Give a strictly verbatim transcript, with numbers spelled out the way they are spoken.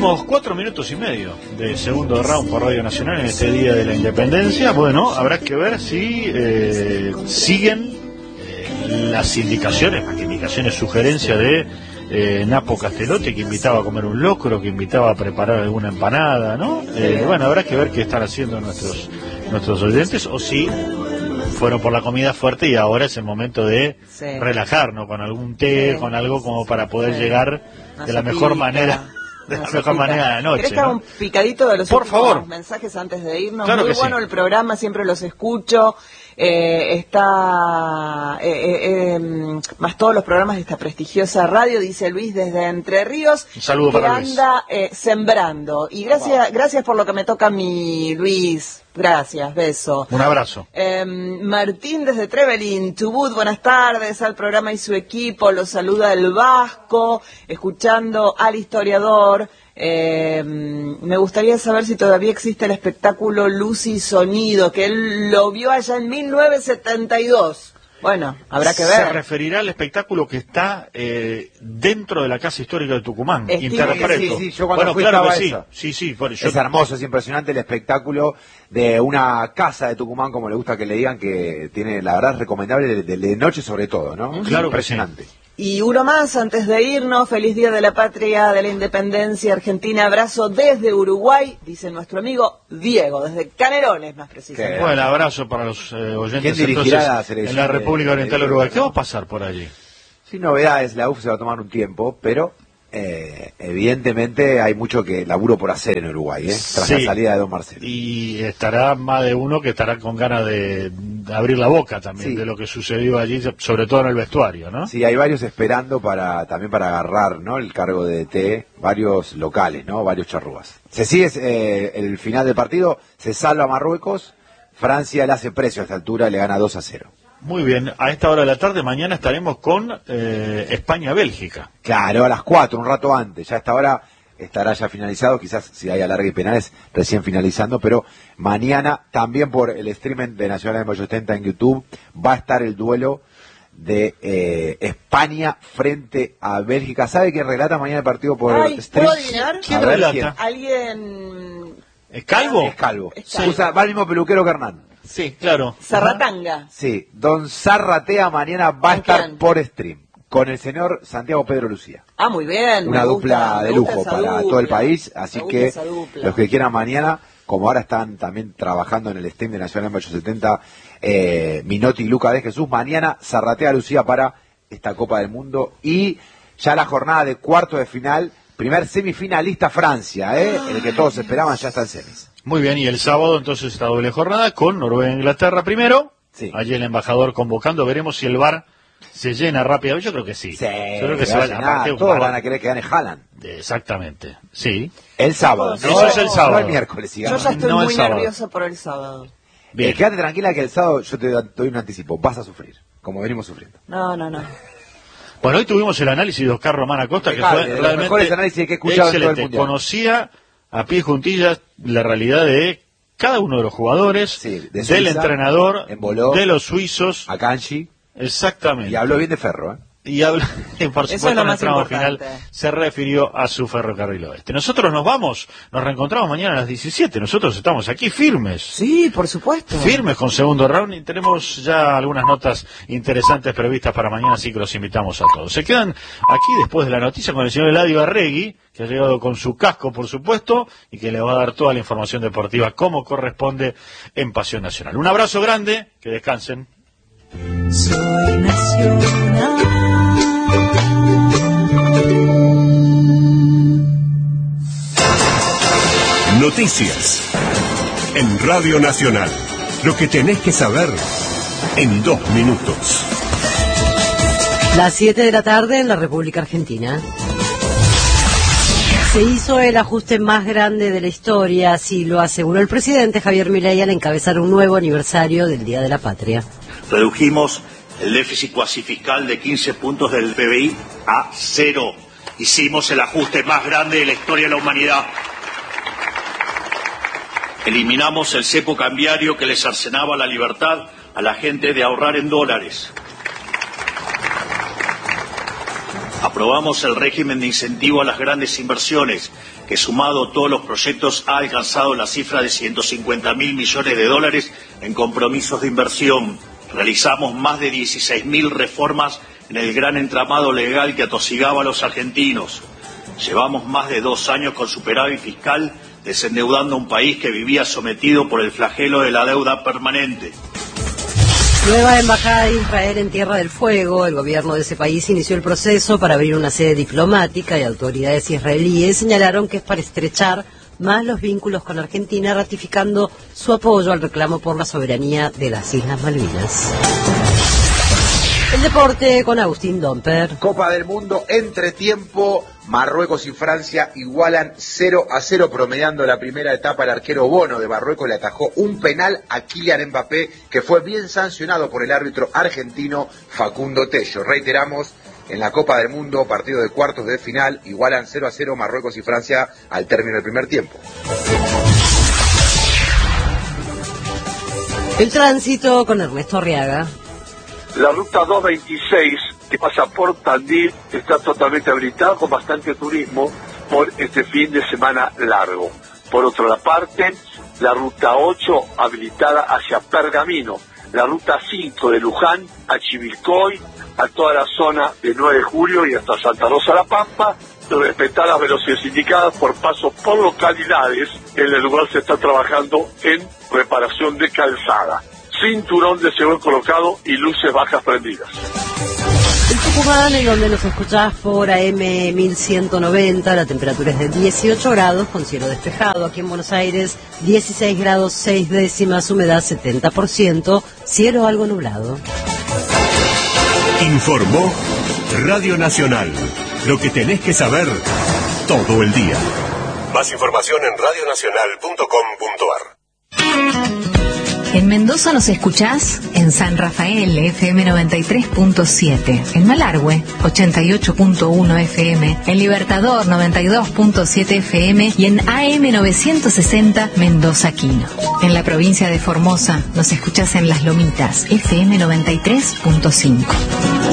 Últimos cuatro minutos y medio de segundo round por Radio Nacional en este Día de la Independencia. Bueno, habrá que ver si eh, siguen eh, las indicaciones, más que indicaciones, sugerencias de eh, Napo Castellotti, que invitaba a comer un locro, que invitaba a preparar alguna empanada, ¿no? Eh, bueno, habrá que ver qué están haciendo nuestros, nuestros oyentes, o si fueron por la comida fuerte y ahora es el momento de sí. relajarnos con algún té, sí. con algo como para poder sí. llegar Una de la mejor pica. manera. De la mejor manera de la noche. ¿Querés que haga un picadito de los Por favor. mensajes antes de irnos? Claro Muy que bueno sí. el programa, siempre los escucho. Eh, está eh, eh, eh, más todos los programas de esta prestigiosa radio, dice Luis desde Entre Ríos. Un saludo que para Luis. anda eh, sembrando. Y gracias, gracias por lo que me toca a mi Luis. Gracias, beso. Un abrazo. Eh, Martín desde Trevelin, Chubut, buenas tardes al programa y su equipo, los saluda el Vasco, escuchando al historiador. Eh, me gustaría saber si todavía existe el espectáculo Luz y Sonido, que él lo vio allá en mil novecientos setenta y dos. Bueno, habrá que ver. Se referirá al espectáculo que está eh, dentro de la Casa Histórica de Tucumán. Estimo Interpreto. Sí, sí, yo cuando bueno, fui claro estaba que sí. eso. Sí, sí, por, yo... Es hermoso, es impresionante el espectáculo de una casa de Tucumán, como le gusta que le digan, que tiene, la verdad, es recomendable de, de, de noche sobre todo, ¿no? Claro, impresionante. Sí. Y uno más antes de irnos, feliz Día de la Patria, de la Independencia Argentina, abrazo desde Uruguay, dice nuestro amigo Diego, desde Canelones más precisamente. Bueno, abrazo para los eh, oyentes ¿Quién dirigirá entonces, la selección en la República de, Oriental de, de Uruguay. de, ¿Qué va a pasar por allí? Sin novedades, la U F se va a tomar un tiempo, pero eh, evidentemente hay mucho que laburo por hacer en Uruguay, ¿eh? tras sí. la salida de Don Marcelo. Y estará más de uno que estará con ganas de, de abrir la boca también sí. de lo que sucedió allí, sobre todo en el vestuario, ¿no? Sí, hay varios esperando para también para agarrar, ¿no? El cargo de D T, varios locales, ¿no? Varios charrúas. Se sigue eh, el final del partido, se salva a Marruecos, Francia le hace precio a esta altura, le gana dos a cero. Muy bien, a esta hora de la tarde mañana estaremos con eh, España-Bélgica. Claro, a las cuatro, un rato antes, ya a esta hora estará ya finalizado, quizás si hay alargue y penales recién finalizando, pero mañana también por el streaming de Nacional de setenta en YouTube va a estar el duelo de eh, España frente a Bélgica. ¿Sabe quién relata mañana el partido por Ay, stream? ¿puedo adivinar? ¿Quién relata? ¿quién? Alguien... ¿Es Calvo? Es Calvo. Es Calvo. Usa, va el mismo peluquero que Hernán. Sí, claro. Zarratanga. Sí, Don Zarratea mañana va a estar quién? por stream con el señor Santiago Pedro Lucía. Ah, muy bien. Una me dupla gusta, de me lujo gusta esa para dupla. todo el país, así Me gusta que esa dupla. los que quieran mañana, como ahora están también trabajando en el stream de Nacional ochocientos setenta, eh, Minotti y Luca de Jesús, mañana Zarratea Lucía para esta Copa del Mundo y ya la jornada de cuarto de final, primer semifinalista Francia, ¿eh? el que todos esperaban, ya está en semis. Muy bien, y el sábado entonces esta doble jornada con Noruega e Inglaterra primero. Sí. Allí el embajador convocando, veremos si el V A R se llena rápidamente. Yo creo que sí. Sí, Yo creo que se va a llenar. Todos van a querer que gane Haaland. Exactamente, sí. El sábado. No, eso es el sábado. No el miércoles. Si Yo ya estoy no muy el sábado. nerviosa por el sábado. Bien. Eh, quédate tranquila que el sábado yo te doy un anticipo. Vas a sufrir, como venimos sufriendo. No, no, no. Bueno, hoy tuvimos el análisis de Oscar Román Acosta, que Impecable, fue de los realmente mejores análisis que he escuchado en todo el excelente. mundial. Conocía a pie juntillas la realidad de cada uno de los jugadores, Sí, de del Suiza, entrenador, Emboló, de los suizos. a Kanji, Exactamente. y habló bien de Ferro, ¿eh? Y habla, por Eso supuesto, es lo en el más tramo importante. final se refirió a su ferrocarril oeste. Nosotros nos vamos, nos reencontramos mañana a las diecisiete. Nosotros estamos aquí firmes. Sí, por supuesto. Firmes con segundo round y tenemos ya algunas notas interesantes previstas para mañana, así que los invitamos a todos. Se quedan aquí después de la noticia con el señor Eladio Arregui, que ha llegado con su casco, por supuesto, y que le va a dar toda la información deportiva como corresponde en Pasión Nacional. Un abrazo grande, que descansen. Soy nacional. Noticias en Radio Nacional. Lo que tenés que saber en dos minutos. Las siete de la tarde en la República Argentina. Se hizo el ajuste más grande de la historia, así lo aseguró el presidente Javier Milei al encabezar un nuevo aniversario del Día de la Patria. Redujimos el déficit cuasi fiscal de quince puntos del P B I a cero. Hicimos el ajuste más grande de la historia de la humanidad. Eliminamos el cepo cambiario que le cercenaba la libertad a la gente de ahorrar en dólares. Aprobamos el régimen de incentivo a las grandes inversiones, que sumado a todos los proyectos ha alcanzado la cifra de ciento cincuenta mil millones de dólares en compromisos de inversión. Realizamos más de dieciséis mil reformas en el gran entramado legal que atosigaba a los argentinos. Llevamos más de dos años con superávit fiscal, desendeudando a un país que vivía sometido por el flagelo de la deuda permanente. Nueva embajada de Israel en Tierra del Fuego. El gobierno de ese país inició el proceso para abrir una sede diplomática y autoridades israelíes señalaron que es para estrechar más los vínculos con Argentina, ratificando su apoyo al reclamo por la soberanía de las Islas Malvinas. El deporte con Agustín Domper. Copa del Mundo, entretiempo, Marruecos y Francia igualan cero a cero, promediando la primera etapa. El arquero Bono de Marruecos le atajó un penal a Kylian Mbappé, que fue bien sancionado por el árbitro argentino Facundo Tello. Reiteramos, en la Copa del Mundo, partido de cuartos de final, igualan cero a cero Marruecos y Francia al término del primer tiempo. El tránsito con Ernesto Arriaga. La ruta doscientos veintiséis, que pasa por Tandil, está totalmente habilitada con bastante turismo por este fin de semana largo. Por otra parte, la ruta ocho habilitada hacia Pergamino, la ruta cinco de Luján a Chivilcoy, a toda la zona de nueve de julio y hasta Santa Rosa La Pampa, respetar las velocidades indicadas por pasos por localidades. En el lugar se está trabajando en reparación de calzada. Cinturón de seguridad colocado y luces bajas prendidas. En Tucumán, en donde nos escuchás por A M mil ciento noventa, la temperatura es de dieciocho grados con cielo despejado. Aquí en Buenos Aires, dieciséis grados seis décimas, humedad setenta por ciento, cielo algo nublado. Informó Radio Nacional. Lo que tenés que saber todo el día. Más información en radio nacional punto com punto a r. En Mendoza nos escuchás en San Rafael, F M noventa y tres punto siete, en Malargüe, ochenta y ocho punto uno F M, en Libertador, noventa y dos punto siete F M y en A M novecientos sesenta Mendoza Quino. En la provincia de Formosa nos escuchás en Las Lomitas, F M noventa y tres punto cinco.